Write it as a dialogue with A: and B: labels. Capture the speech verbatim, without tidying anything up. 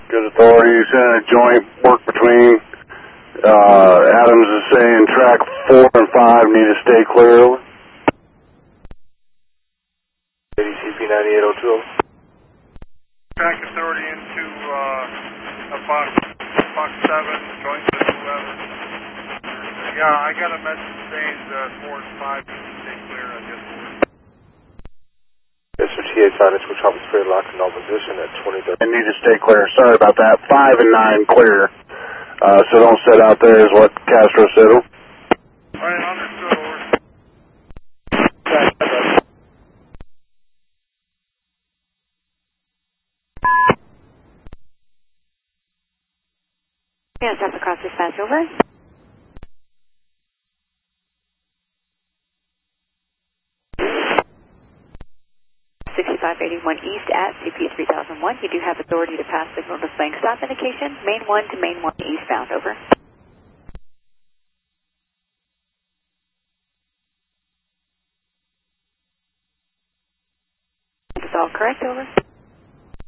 A: Good authority. You sent a joint work between uh, Adams is saying track four and five need to stay clear. A D C P ninety-eight oh two.
B: Track authority into uh, a box, box seven, joint with whoever. Yeah, I got a message saying that four and five need to stay clear, I guess.
A: S R T eight five, which Tropic Spirit locked in all position at twenty thirty. And need to stay clear. Sorry about that. five and nine clear. Uh, so don't sit out there is what Castro said.
B: Alright, understood, over.
C: Yes, that's across dispatch, over. sixty-five eighty-one East at C P three thousand one. You do have authority to pass signal displaying stop indication. Main one to main one eastbound, over. Is all correct, over?